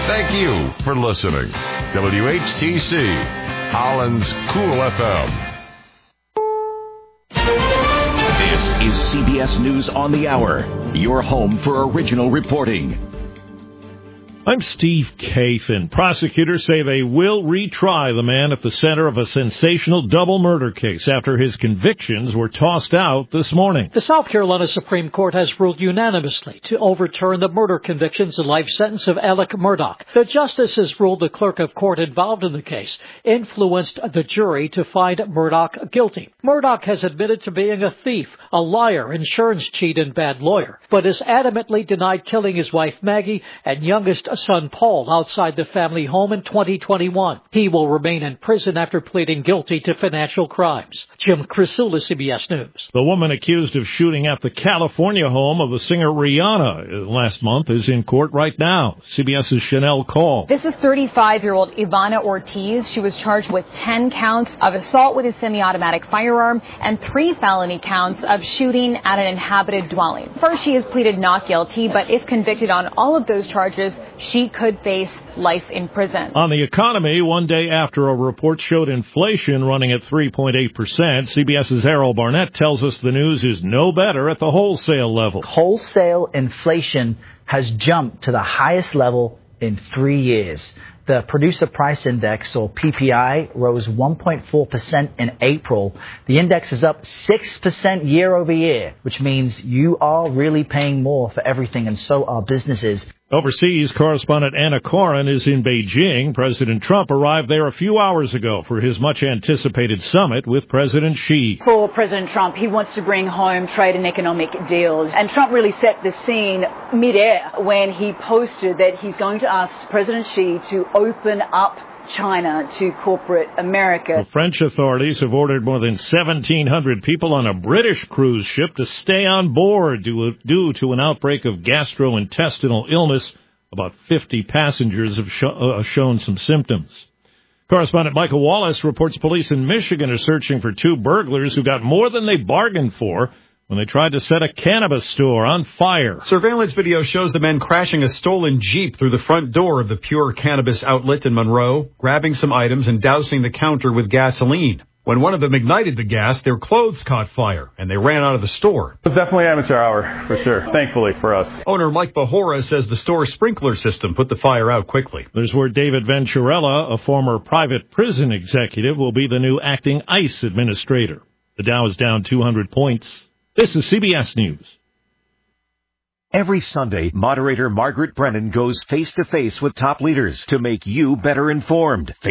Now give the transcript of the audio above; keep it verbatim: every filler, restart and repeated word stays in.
Thank you for listening. W H T C, Holland's Cool F M. This is C B S News on the Hour, your home for original reporting. I'm Steve Kathan. Prosecutors say they will retry the man at the center of a sensational double murder case after his convictions were tossed out this morning. The South Carolina Supreme Court has ruled unanimously to overturn the murder convictions and life sentence of Alec Murdaugh. The justices ruled the clerk of court involved in the case influenced the jury to find Murdaugh guilty. Murdaugh has admitted to being a thief, a liar, insurance cheat, and bad lawyer, but has adamantly denied killing his wife Maggie and youngest son Paul outside the family home in twenty twenty-one. He will remain in prison after pleading guilty to financial crimes. Jim Crisula, C B S News. The woman accused of shooting at the California home of the singer Rihanna last month is in court right now. CBS's Chanel Call. This is thirty-five-year-old Ivana Ortiz. She was charged with ten counts of assault with a semi-automatic firearm and three felony counts of shooting at an inhabited dwelling. First, she has pleaded not guilty, but if convicted on all of those charges, she could face life in prison. On the economy, one day after a report showed inflation running at three point eight percent, CBS's Errol Barnett tells us the news is no better at the wholesale level. Wholesale inflation has jumped to the highest level in three years. The Producer Price Index, or P P I, rose one point four percent in April. The index is up six percent year over year, which means you are really paying more for everything, and so are businesses. Overseas, correspondent Anna Corin is in Beijing. President Trump arrived there a few hours ago for his much-anticipated summit with President Xi. For President Trump, he wants to bring home trade and economic deals. And Trump really set the scene mid-air when he posted that he's going to ask President Xi to open up China to corporate America. The French authorities have ordered more than seventeen hundred people on a British cruise ship to stay on board due, due to an outbreak of gastrointestinal illness. About fifty passengers have sh- uh, shown some symptoms. Correspondent Michael Wallace reports police in Michigan are searching for two burglars who got more than they bargained for when they tried to set a cannabis store on fire. Surveillance video shows the men crashing a stolen Jeep through the front door of the Pure Cannabis outlet in Monroe, grabbing some items and dousing the counter with gasoline. When one of them ignited the gas, their clothes caught fire, and they ran out of the store. It was definitely amateur hour, for sure, thankfully for us. Owner Mike Bahora says the store's sprinkler system put the fire out quickly. There's where David Venturella, a former private prison executive, will be the new acting ICE administrator. The Dow is down two hundred points. This is C B S News. Every Sunday, moderator Margaret Brennan goes face-to-face with top leaders to make you better informed.